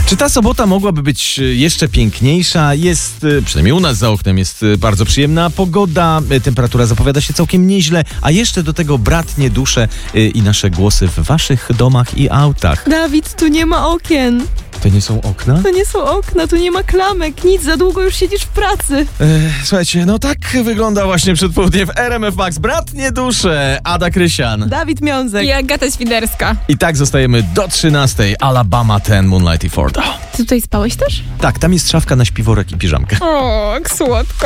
Czy ta sobota mogłaby być jeszcze piękniejsza? Jest, przynajmniej u nas za oknem, jest bardzo przyjemna pogoda, temperatura zapowiada się całkiem nieźle, a jeszcze do tego bratnie dusze i nasze głosy w waszych domach i autach. Dawid, tu nie ma okien. To nie są okna? To nie są okna, tu nie ma klamek, nic, za długo już siedzisz w pracy. Słuchajcie, no tak wygląda właśnie przedpołudnie w RMF Max. Bratnie dusze, Ada Krysian. Dawid Miązek. I Agata Świderska. I tak zostajemy do 13. Alabama 10, Moonlight i Forda. Ty tutaj spałeś też? Tak, tam jest szafka na śpiworek i piżamkę. O, jak słodko.